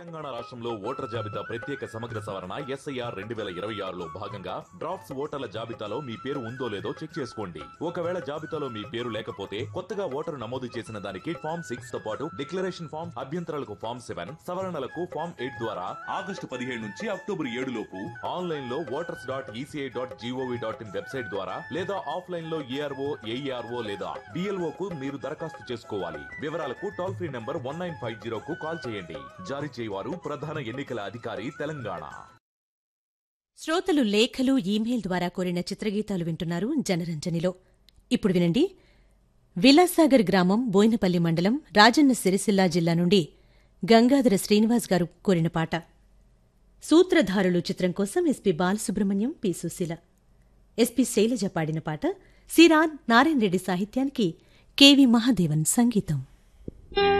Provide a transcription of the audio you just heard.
తెలంగాణ రాష్ట్రంలో ఓటర్ జాబితా ప్రత్యేక సమగ్ర సవరణ ఎస్ఐఆర్ 2026లో భాగంగా డ్రాఫ్ట్స్ ఓటర్ల జాబితాలో మీ పేరు ఉందో లేదో చెక్ చేసుకోండి. ఒకవేళ జాబితాలో మీ పేరు లేకపోతే కొత్తగా ఓటరు నమోదు చేసిన దానికి ఫామ్ 6 తో పాటు డిక్లరేషన్ ఫామ్, అభ్యంతరాలకు ఫామ్ 7, సవరణలకు ఫామ్ 8 ద్వారా ఆగస్టు 17 నుంచి అక్టోబర్ 7 లోపు ఆన్లైన్ లో voters.eci.gov.in వెబ్సైట్ ద్వారా లేదా ఆఫ్లైన్ లో ఏఆర్ఓ, ఏఈఆర్ఓ లేదా బిఎల్ఓ కు మీరు దరఖాస్తు చేసుకోవాలి. వివరాలకు టోల్ ఫ్రీ నంబర్ 1950 కు కాల్ చేయండి. జారీ చేయవారు ప్రధాన ఎన్నికల అధికారి, తెలంగాణ. శ్రోతలు లేఖలు, ఇమెయిల్ ద్వారా కోరిన చిత్రగీతాలు వింటున్నారు జనరంజనిలో. ఇప్పుడు వినండి. విలాసాగర్ గ్రామం, బోయినపల్లి మండలం, రాజన్న సిరిసిల్ల జిల్లా నుండి గంగాధర శ్రీనివాస్ గారు కోరిన పాట. సూత్రధారులు చిత్రం కోసం SP Balasubrahmanyam, P Susheela, SP Shailaja పాడిన పాట. సి. నారాయణ రెడ్డి సాహిత్యానికి కెవి మహాదేవన్ సంగీతం.